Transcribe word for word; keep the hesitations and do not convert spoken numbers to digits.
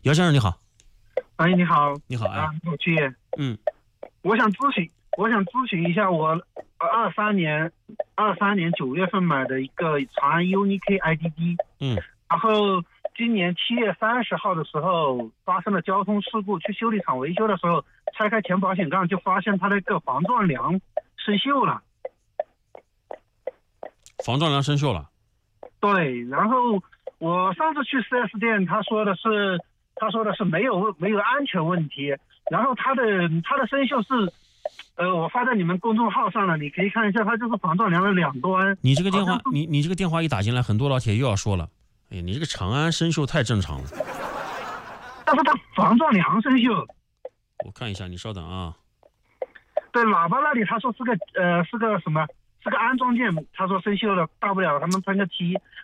姚先生你好。 哎，你好。 你好啊， 我去。 嗯， 我想咨询，我想咨询一下，我二三年二三年九月份买的一个长安 U N I K I D D， 嗯， 然后今年七月三十号的时候发生了交通事故，去修理厂维修的时候，拆开前保险杠就发现它那个防撞梁生锈了。 防撞梁生锈了。 对，然后我上次去 四 S 店，他说的是。他说的是没有没有安全问题，然后他的他的生锈是，呃，我发在你们公众号上了，你可以看一下，它就是防撞梁的两端。 你这个电话，你你这个电话一打进来，很多老铁又要说了，哎，你这个长安生锈太正常了。 但是它防撞梁生锈。 我看一下，你稍等啊。 对，喇叭那里他说是个呃是个什么？是个安装件，他说生锈了，大不了他们喷个漆。